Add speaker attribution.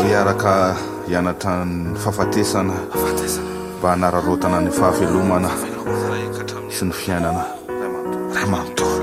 Speaker 1: hiaraka hianatra ny fahafatesana mba hanararotana ny fahavelomana sy ny fiainana ray manontolo.